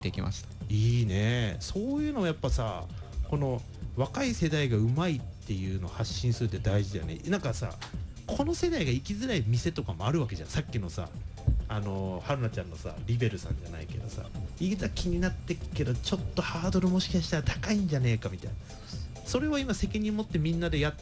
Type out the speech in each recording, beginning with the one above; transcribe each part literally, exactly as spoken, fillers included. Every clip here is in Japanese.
できました。 いいね。そういうのやっぱさ、この若い世代がうまいっていうのを発信するって大事だよね。なんかさ、この世代が行きづらい店とかもあるわけじゃん。さっきのさ、あの春菜ちゃんのさリベルさんじゃないけどさ、言いた気になってっけどちょっとハードルもしかしたら高いんじゃねえかみたいな。それを今責任持ってみんなでやって、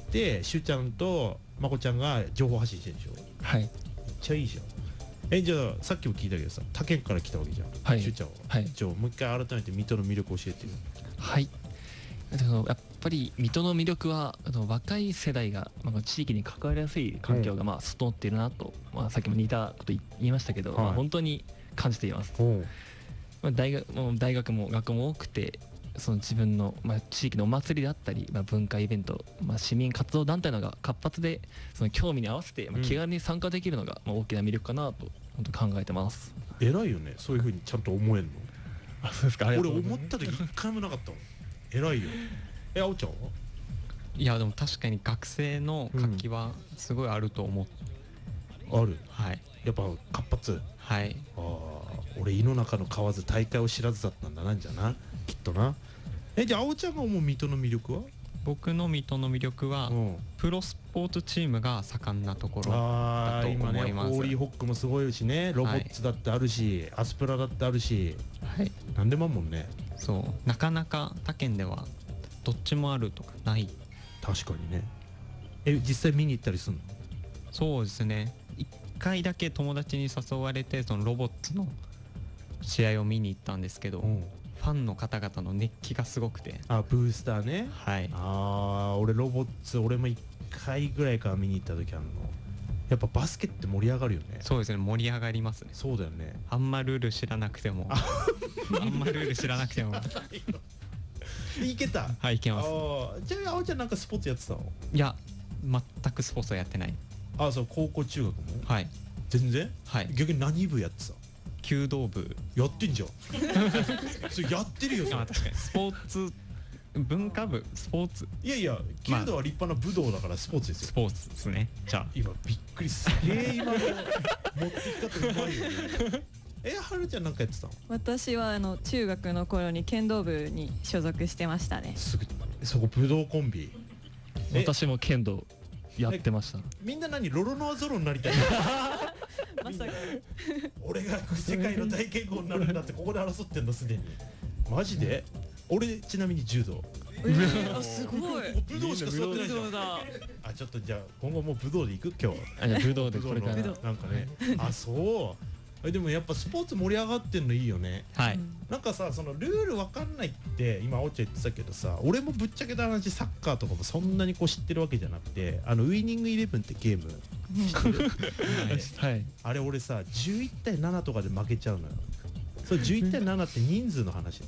しゅうちゃんとまこちゃんが情報発信してるでしょ。 はい。 めっちゃいいじゃん。え、じゃあさっきも聞いたけどさ、他県から来たわけじゃん、 はい、 しゅうちゃんは。 はい。 じゃあもう一回改めて水戸の魅力教えてよ。 はい。あのやっぱり水戸の魅力はあの若い世代が、まあ、地域に関わりやすい環境がまあ整っているなと、まあ、さっきも似たこと言いましたけど、 はい、 まあ、本当に感じています。まあ、大学も大学も学も多くて、その自分の、まあ、地域のお祭りであったり、まあ、文化イベント、まあ、市民活動団体のが活発で、その興味に合わせて、まあ、気軽に参加できるのが、まあ、大きな魅力かなと本当考えてます。 偉いよね、そういう風にちゃんと思えんの。 あ、そうですか。 俺思った時一回もなかったもん。偉いよ。え、あおちゃんは？ いやでも確かに学生の活気はすごいあると思う、 うん、ある。 はい。 やっぱ活発。 はい。 ああ、俺井の中の蛙大会を知らずだったんだなんじゃな、きっとな。え、じゃああおちゃんが思う水戸の魅力は？ 僕の水戸の魅力は、うん、プロスポーツチームが盛んなところだと思います。あ、今ね、 ホーリーホックもすごいしね、ロボッツだってあるし、はい、アスプラだってあるし、 はい、 なんでもあるもんね。 そう、なかなか他県ではどっちもあるとかない。 確かにね。え、実際見に行ったりするの？ そうですね、いっかいだけ友達に誘われてそのロボッツの試合を見に行ったんですけど、うん、ファンの方々の熱気がすごくて。 あ、ブースターね。 はい。 ああ、俺ロボッツ俺もいっかいぐらいから見に行った時あるの。やっぱバスケって盛り上がるよね。 そうですね、盛り上がりますね。 そうだよね。 あんまルール知らなくてもあんまルール知らなくてもいけた。 はい、いけます。 あ、じゃああおちゃんなんかスポーツやってたの？ いや、全くスポーツはやってない。 あ、そう、高校中学も？ はい。 全然？ はい。 逆に何部やってた？ 弓道部。 やってんじゃんそれやってるよ。それあ、確かにスポーツ文化部、スポーツ。 いやいや、弓道は立派な武道だからスポーツですよ。 スポーツですね。じゃあ今びっくり、すげえ今の持ってき方うまいよねえ、はるちゃんなんかやってたの？ 私はあの中学の頃に剣道部に所属してましたね。 すぐそこ武道コンビ。 私も剣道やってました。 みんな何ロロノアゾロになりたいまさか俺が世界の大剣豪になるんだってここで争ってんのすでに。マジで？俺ちなみに柔道。 えー、あ、すごい。 武道しか座ってないじゃん。あ、ちょっとじゃあ今後もう武道で行く今日。 あ、じゃあ武道でこれからなんかね。あ、そう。でもやっぱスポーツ盛り上がってんのいいよね。 はい。 なんかさ、そのルールわかんないって今おっちゃん言ってたけどさ、俺もぶっちゃけた話サッカーとかもそんなにこう知ってるわけじゃなくて、あのウイニングイレブンってゲーム知ってる？ はい。 あれ俺さじゅういちたいななとかで負けちゃうのよ。それじゅういちたいななって人数の話ね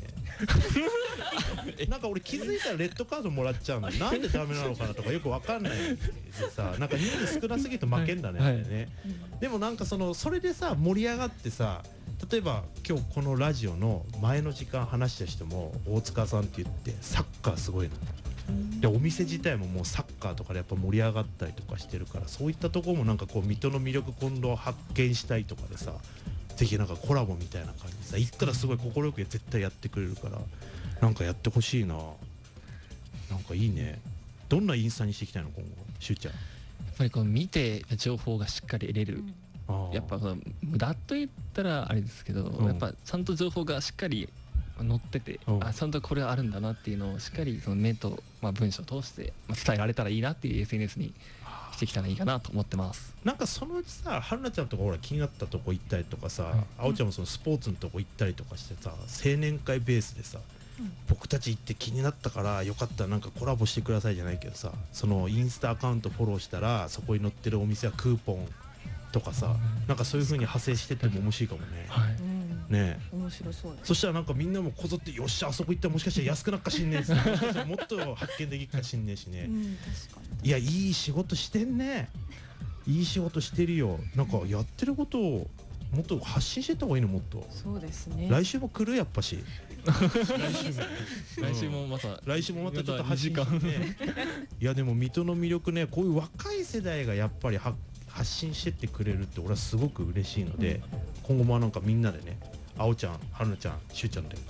なんか俺気づいたらレッドカードもらっちゃうの。なんでダメなのかなとかよくわかんないでさ、なんか人数少なすぎて負けんだね、はい、あれね、はい、でもなんかそのそれでさ盛り上がってさ、例えば今日このラジオの前の時間話した人も大塚さんって言ってサッカーすごいので、お店自体ももうサッカーとかでやっぱ盛り上がったりとかしてるから、そういったところもなんかこう水戸の魅力今度発見したいとかでさ、ぜひなんかコラボみたいな感じでさ、行ったらすごい快く絶対やってくれるから、なんかやってほしいな。なんかいいね。どんなインスタにしていきたいの今後、しゅうちゃん？ やっぱりこう見て情報がしっかり得れる、うん、やっぱ無駄と言ったらあれですけど、うん、やっぱちゃんと情報がしっかり載ってて、うん、あ、ちゃんとこれあるんだなっていうのをしっかりその目と、まあ、文章を通して伝えられたらいいなっていう エスエヌエス にしてきたらいいかなと思ってます。 なんかそのうちさ、はるなちゃんとかほら気になったとこ行ったりとかさ、あおちゃんもそのスポーツのとこ行ったりとかしてさ、青年会ベースでさ、うん、僕たち行って気になったからよかったらなんかコラボしてくださいじゃないけどさ、そのインスタアカウントフォローしたらそこに載ってるお店はクーポンとかさ、うん、なんかそういう風に派生してっても面白いかもね。はい、ねえ、 面白そう。 そしたらなんかみんなもこぞってよっしゃあそこ行ったらもしかしたら安くなっかしんねえし、もしかしたらもっと発見できるかしんねえしね、うん、確かに。いや、いい仕事してんね。いい仕事してるよ。なんかやってることをもっと発信してった方がいいの。もっと。 そうですね。 来週も来るやっぱし来週も来週もまた来週もまたちょっと発信してねいやでも水戸の魅力ね、こういう若い世代がやっぱり発信してってくれるって俺はすごく嬉しいので、うん、今後もなんかみんなでねあおちゃん、はるなちゃん、しゅうちゃんで